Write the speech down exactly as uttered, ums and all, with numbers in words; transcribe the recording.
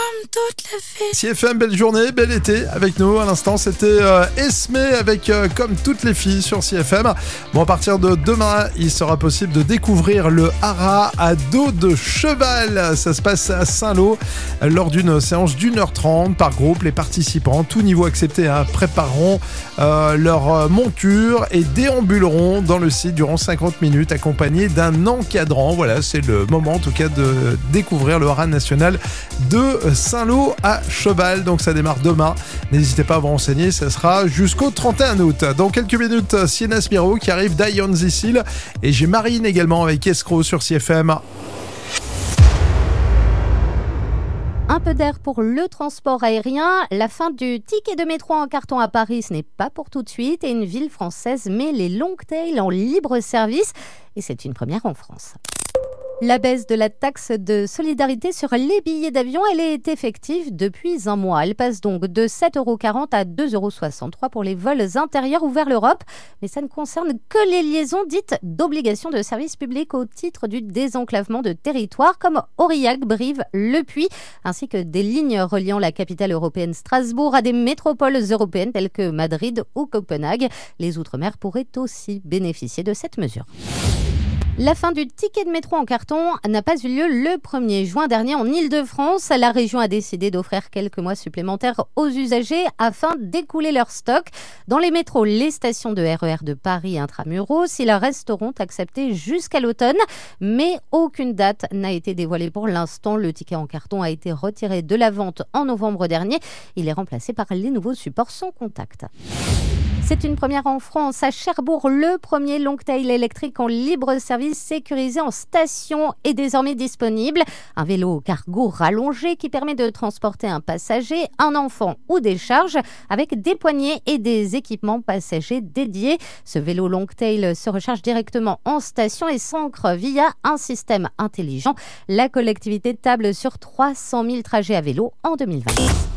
Comme toutes les filles. C F M, belle journée, bel été avec nous. À l'instant, c'était euh, Esme avec euh, Comme toutes les filles sur C F M. Bon, à partir de demain, il sera possible de découvrir le hara à dos de cheval. Ça se passe à Saint-Lô lors d'une séance d'une heure trente par groupe. Les participants, tout niveau accepté, hein, prépareront euh, leur monture et déambuleront dans le site durant cinquante minutes accompagnés d'un encadrant. Voilà, c'est le moment en tout cas de découvrir le hara national de Saint-Lô à cheval. Donc ça démarre demain. N'hésitez pas à vous renseigner, ça sera jusqu'au trente et un août. Dans quelques minutes, Sienna Spiro qui arrive, Diane Zissil, et j'ai Marine également avec Escroc sur C F M. Un peu d'air pour le transport aérien. La fin du ticket de métro en carton à Paris, ce n'est pas pour tout de suite. Et une ville française met les long tails en libre service. Et c'est une première en France. La baisse de la taxe de solidarité sur les billets d'avion, elle est effective depuis un mois. Elle passe donc de sept euros quarante à deux euros soixante-trois pour les vols intérieurs ou vers l'Europe. Mais ça ne concerne que les liaisons dites d'obligation de service public au titre du désenclavement de territoires comme Aurillac, Brive, Le Puy, ainsi que des lignes reliant la capitale européenne Strasbourg à des métropoles européennes telles que Madrid ou Copenhague. Les Outre-mer pourraient aussi bénéficier de cette mesure. La fin du ticket de métro en carton n'a pas eu lieu le premier juin dernier en Île-de-France. La région a décidé d'offrir quelques mois supplémentaires aux usagers afin d'écouler leur stock. Dans les métros, les stations de R E R de Paris intramuros, ils resteront acceptés jusqu'à l'automne. Mais aucune date n'a été dévoilée pour l'instant. Le ticket en carton a été retiré de la vente en novembre dernier. Il est remplacé par les nouveaux supports sans contact. C'est une première en France. À Cherbourg, le premier long-tail électrique en libre service sécurisé en station est désormais disponible. Un vélo cargo rallongé qui permet de transporter un passager, un enfant ou des charges avec des poignées et des équipements passagers dédiés. Ce vélo long-tail se recharge directement en station et s'ancre via un système intelligent. La collectivité table sur trois cent mille trajets à vélo en deux mille vingt.